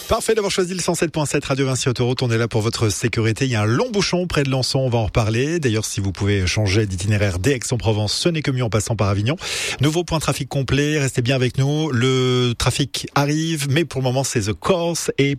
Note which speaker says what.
Speaker 1: Parfait d'avoir choisi le 107.7 Radio Vinci Autoroute. On est là pour votre sécurité. Il y a un long bouchon près de Lançon. On va en reparler. D'ailleurs, si vous pouvez changer d'itinéraire dès Aix-en-Provence, ce n'est que mieux en passant par Avignon. Nouveau point trafic complet. Restez bien avec nous. Le trafic arrive, mais pour le moment, c'est The Course et